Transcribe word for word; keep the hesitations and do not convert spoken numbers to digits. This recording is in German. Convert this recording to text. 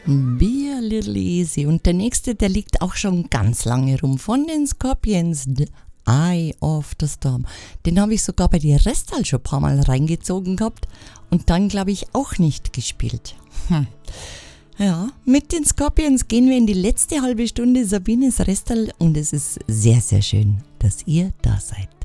Be a Little Easy. Und der nächste, der liegt auch schon ganz lange rum. Von den Scorpions, The Eye of the Storm. Den habe ich sogar bei der Restal schon ein paar Mal reingezogen gehabt und dann, glaube ich, auch nicht gespielt. Hm. Ja, mit den Scorpions gehen wir in die letzte halbe Stunde Sabines Restal und es ist sehr, sehr schön, dass ihr da seid.